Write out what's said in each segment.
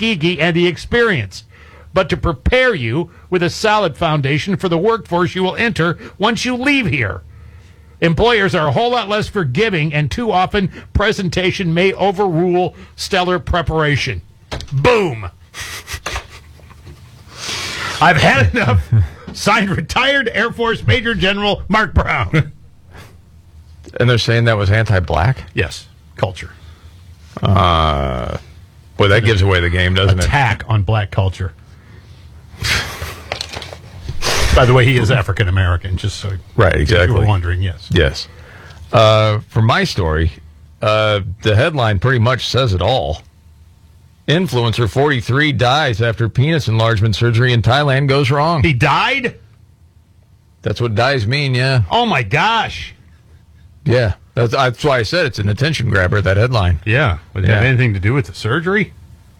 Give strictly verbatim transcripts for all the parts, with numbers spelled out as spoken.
Tuskegee and the experience, but to prepare you with a solid foundation for the workforce you will enter once you leave here. Employers are a whole lot less forgiving, and too often presentation may overrule stellar preparation. Boom. I've had enough. Signed, retired Air Force Major General Mark Brown. And they're saying that was anti-black? Yes. Culture. Uh, boy, that gives away the game, doesn't it? Attack on black culture. By the way, he is African American, just so right, exactly. you were wondering, yes. Yes. Uh, for my story, uh, the headline pretty much says it all. Influencer forty-three dies after penis enlargement surgery in Thailand goes wrong. He died? That's what dies mean, yeah. Oh, my gosh. Yeah. That's, that's why I said it's an attention grabber, that headline. Yeah. Would it yeah. have anything to do with the surgery?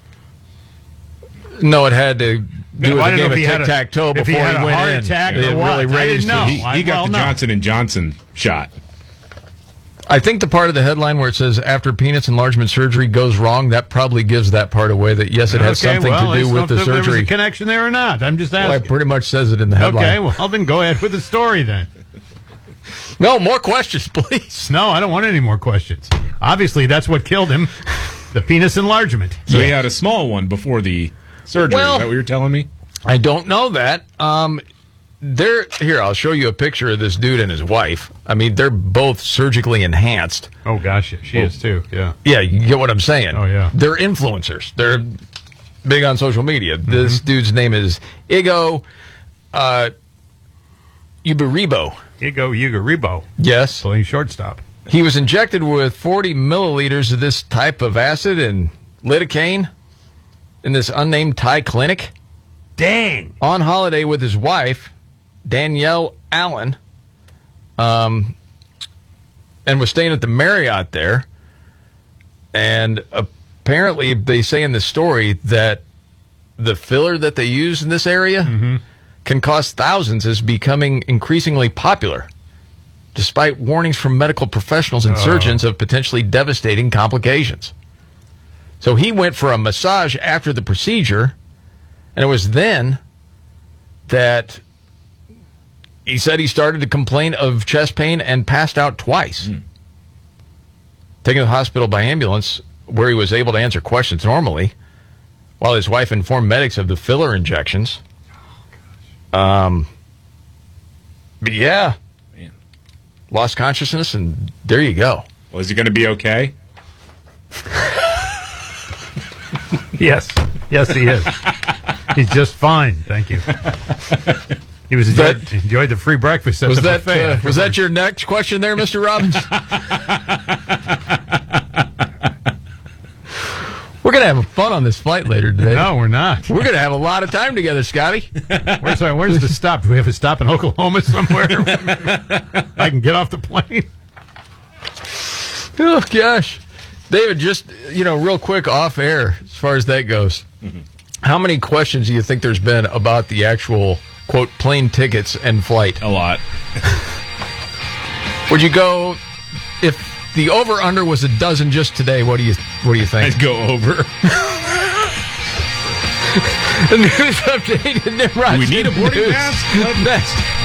No, it had to do with I the game of he tic-tac-toe before he, had he a went heart in. Attack it or what? really I didn't know. He, he I, got well, the no. Johnson and Johnson shot. I think the part of the headline where it says after penis enlargement surgery goes wrong, that probably gives that part away that, yes, it has okay, something well, to do with the if there was surgery. a connection there or not. I'm just asking. Well, it pretty much says it in the headline. Okay, well, then go ahead with the story then. No, more questions, please. No, I don't want any more questions. Obviously, that's what killed him, the penis enlargement. So Yeah. he had a small one before the surgery. Well, Is that what you're telling me? I don't know that. Um, they're here. I'll show you a picture of this dude and his wife. I mean, they're both surgically enhanced. Oh gosh, she Oh. is too. Yeah. Yeah, you get what I'm saying. Oh, yeah. They're influencers. They're big on social media. Mm-hmm. This dude's name is Igo uh, Uberibo. Igo Ugaribo, Yes. playing shortstop. He was injected with forty milliliters of this type of acid and lidocaine in this unnamed Thai clinic. Dang. On holiday with his wife, Danielle Allen, um, and was staying at the Marriott there. And apparently, they say in the story that the filler that they use in this area mm-hmm. can cost thousands, is becoming increasingly popular, despite warnings from medical professionals and Oh. surgeons of potentially devastating complications. So he went for a massage after the procedure, and it was then that he said he started to complain of chest pain and passed out twice. Mm. Taken to the hospital by ambulance, where he was able to answer questions normally, while his wife informed medics of the filler injections. Um, but yeah, Man. Lost consciousness, and there you go. Well, is he going to be okay? Yes. Yes, he is. He's just fine. Thank you. He was enjoyed, That- enjoyed the free breakfast at Was the that buffet. uh, was that your next question there, Mister Robbins? We're going to have fun on this flight later today. No, we're not. We're going to have a lot of time together, Scotty. Where's, sorry, where's the stop? Do we have a stop in Oklahoma somewhere? I can get off the plane. Oh, gosh. David, just, you know, real quick off air, as far as that goes, mm-hmm. how many questions do you think there's been about the actual, quote, plane tickets and flight? A lot. Would you go, if the over-under was a dozen just today, what do you what do you think? I'd go over. The news update and Nimrod. Do we need a boarding News. pass? Next.